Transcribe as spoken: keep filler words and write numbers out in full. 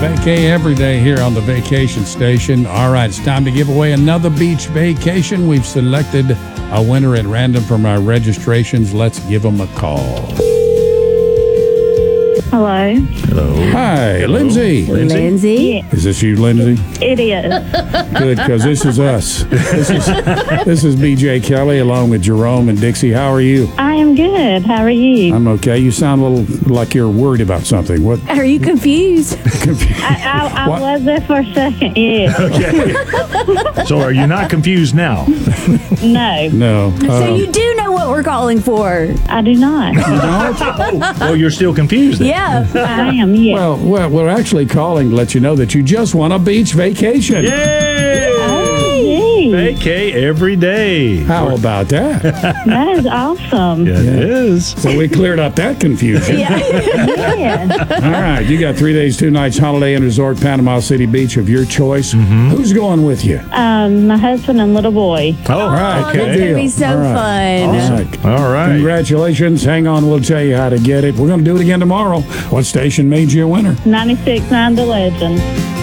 Vacay every day here on the vacation station. All right, it's time to give away another beach vacation. We've selected a winner at random from our registrations. Let's give them a call. Hello. Hello. Hi, Hello. Lindsay. Lindsay? Is this you, Lindsay? It is. Good, because this is us. This is this is B J Kelly along with Jerome and Dixie. How are you? I am good. How are you? I'm okay. You sound a little like you're worried about something. What? Are you confused? I, I, I What? was there for a second, yeah. Okay. So are you not confused now? No, No. So Um, you do know what we're calling for. I do not. Well, you're still confused then. Yeah. I am, yeah. well, well, we're actually calling to let you know that you just won a beach vacation. Yay! Oh, gee. Vacay every day. How about that? That is awesome. Yeah, it is. So we cleared up that confusion. Yeah. Yeah. All right, you got three days, two nights, Holiday Inn Resort, Panama City Beach of your choice. Who's going with you? Um, my husband and little boy. Oh, All right, Oh, good that's deal. gonna be so All right. fun. All right. all right. Congratulations. Hang on, we'll tell you how to get it. We're going to do it again tomorrow. What station made you a winner? ninety-six nine The Legend.